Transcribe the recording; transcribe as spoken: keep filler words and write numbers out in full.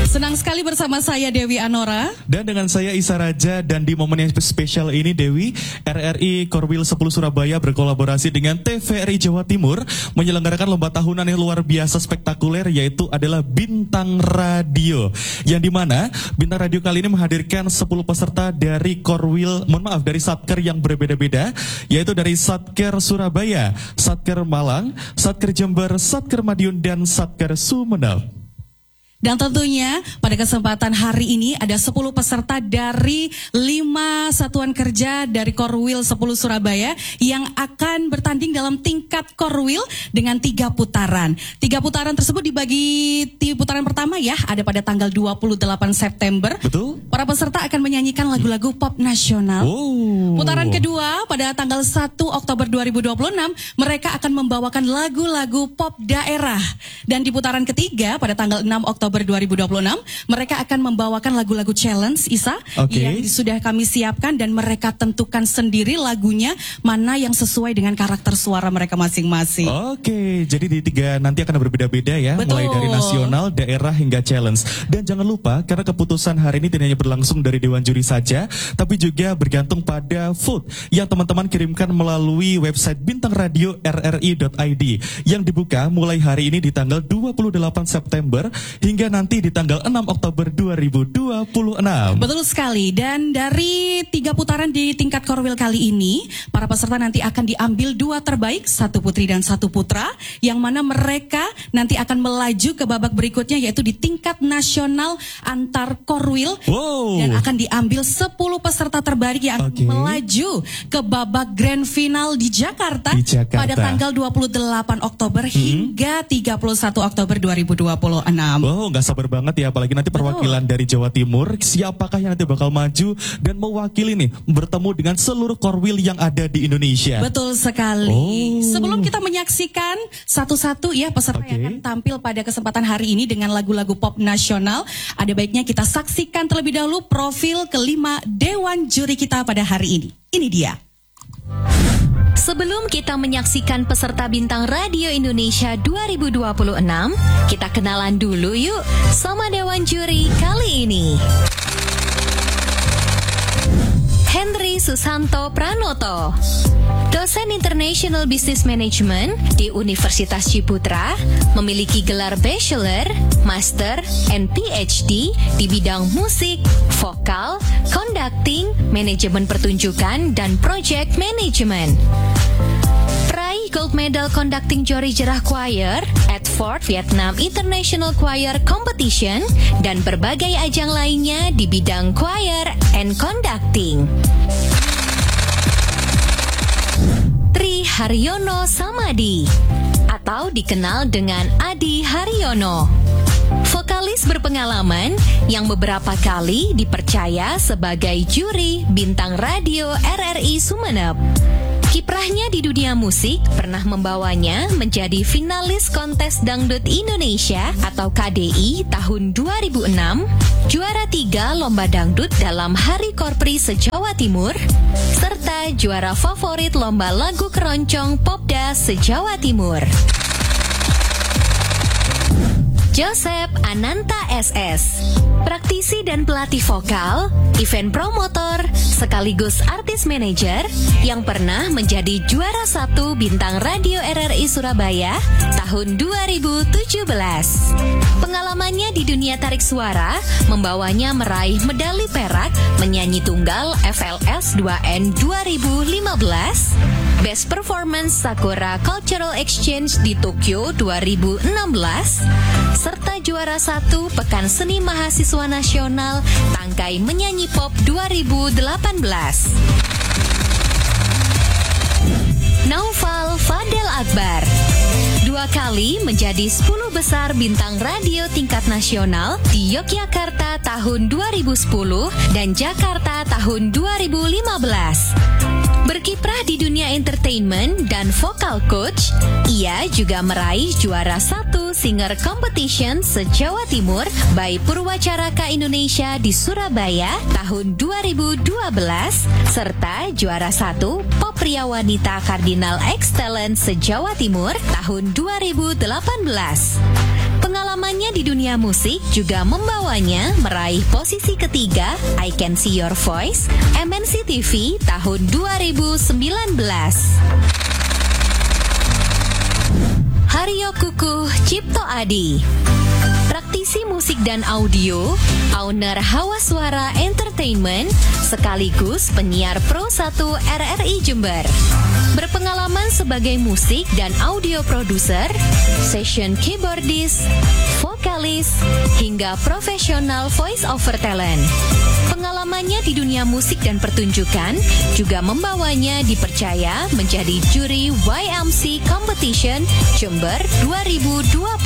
Senang sekali bersama saya Dewi Anora. Dan dengan saya Isa Raja. Dan di momen yang spesial ini Dewi, R R I Korwil sepuluh Surabaya berkolaborasi dengan T V R I Jawa Timur menyelenggarakan lomba tahunan yang luar biasa spektakuler, yaitu adalah Bintang Radio. Yang dimana Bintang Radio kali ini menghadirkan sepuluh peserta dari Korwil, mohon maaf, dari Satker yang berbeda-beda, yaitu dari Satker Surabaya, Satker Malang, Satker Jember, Satker Madiun, dan Satker Sumeneb. Dan tentunya pada kesempatan hari ini ada sepuluh peserta dari lima satuan kerja dari Korwil sepuluh Surabaya yang akan bertanding dalam tingkat Korwil dengan tiga putaran. Tiga putaran tersebut dibagi di putaran pertama ya, ada pada tanggal dua puluh delapan September. Betul. Para peserta akan menyanyikan lagu-lagu pop nasional. Oh. Putaran kedua pada tanggal satu Oktober dua ribu dua puluh enam, mereka akan membawakan lagu-lagu pop daerah. Dan di putaran ketiga pada tanggal enam Oktober dua ribu dua puluh enam, mereka akan membawakan lagu-lagu challenge, Isa, okay, yang sudah kami siapkan, dan mereka tentukan sendiri lagunya mana yang sesuai dengan karakter suara mereka masing-masing. Oke, okay, jadi di tiga nanti akan berbeda-beda ya. Betul. Mulai dari nasional, daerah, hingga challenge. Dan jangan lupa, karena keputusan hari ini tidak hanya berlangsung dari Dewan Juri saja, tapi juga bergantung pada vote yang teman-teman kirimkan melalui website bintang radio r r i dot i d yang dibuka mulai hari ini di tanggal dua puluh delapan September hingga nanti di tanggal enam Oktober dua ribu dua puluh enam. Betul sekali. Dan dari tiga putaran di tingkat Korwil kali ini, para peserta nanti akan diambil dua terbaik, satu putri dan satu putra, yang mana mereka nanti akan melaju ke babak berikutnya, yaitu di tingkat nasional antar Korwil. Wow. Dan akan diambil sepuluh peserta terbaik yang okay, melaju ke babak grand final di Jakarta, di Jakarta pada tanggal dua puluh delapan Oktober hmm. hingga tiga puluh satu Oktober dua ribu dua puluh enam. Oh, nggak sabar banget ya, apalagi nanti perwakilan Betul. dari Jawa Timur, siapakah yang nanti bakal maju dan mewakili nih, bertemu dengan seluruh Korwil yang ada di Indonesia. Betul sekali. Oh. Sebelum kita menyaksikan satu-satu ya peserta okay. yang akan tampil pada kesempatan hari ini dengan lagu-lagu pop nasional, ada baiknya kita saksikan terlebih dahulu profil kelima Dewan Juri kita pada hari ini. Ini dia. Sebelum kita menyaksikan peserta Bintang Radio Indonesia dua ribu dua puluh enam, kita kenalan dulu yuk sama Dewan Juri kali ini. Henry Susanto Pranoto, dosen International Business Management di Universitas Ciputra, memiliki gelar Bachelor, Master, and P H D di bidang musik, vokal, conducting, manajemen pertunjukan, dan project management. Peraih Gold Medal Conducting Jori Jerah Choir at Fort Vietnam International Choir Competition dan berbagai ajang lainnya di bidang choir and conducting. Tri Haryono Samadi atau dikenal dengan Adi Haryono, vokalis berpengalaman yang beberapa kali dipercaya sebagai juri Bintang Radio R R I Sumeneb. Kiprahnya di dunia musik pernah membawanya menjadi finalis kontes Dangdut Indonesia atau K D I tahun dua ribu enam, juara tiga Lomba Dangdut dalam Hari Korpri se-Jawa Timur, serta juara favorit Lomba Lagu Keroncong Popda se-Jawa Timur. Joseph Ananta S S, praktisi dan pelatih vokal, event promotor, sekaligus artis manajer yang pernah menjadi juara satu Bintang Radio R R I Surabaya tahun dua ribu tujuh belas. Pengalamannya di dunia tarik suara membawanya meraih medali perak menyanyi tunggal F L S dua N dua ribu lima belas, Best Performance Sakura Cultural Exchange di Tokyo dua ribu enam belas, serta juara satu Pekan Seni Mahasiswa Nasional Tangkai Menyanyi Pop dua ribu delapan belas. Naufal Fadel Akbar, dua kali menjadi sepuluh besar bintang radio tingkat nasional di Yogyakarta tahun dua ribu sepuluh dan Jakarta tahun dua ribu lima belas. Berkiprah di dunia entertainment dan vokal coach, ia juga meraih juara satu singer competition se-Jawa Timur by Purwacaraka Indonesia di Surabaya tahun dua ribu dua belas, serta juara satu Pop Pria Wanita Kardinal X Talent se-Jawa Timur tahun dua ribu delapan belas. Pengalamannya di dunia musik juga membawanya meraih posisi ketiga I Can See Your Voice M N C T V tahun dua ribu sembilan belas. Haryo Kukuh Cipto Adi, praktisi musik dan audio, owner Hawa Suara Entertainment, sekaligus penyiar Pro satu R R I Jember. Berpengalaman sebagai musik dan audio produser, session keyboardist, vokalis, hingga profesional voice over talent. Pengalamannya di dunia musik dan pertunjukan juga membawanya dipercaya menjadi juri Y M C Competition Jember dua ribu dua puluh.